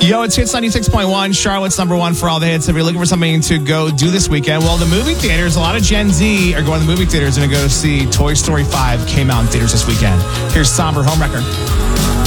Yo, it's Hits 96.1, Charlotte's number one for all the hits. If you're looking for something to go do this weekend, well, the movie theaters, a lot of Gen Z are going to the movie theaters and going to go see Toy Story 5 came out in theaters this weekend. Here's Somber Homewrecker.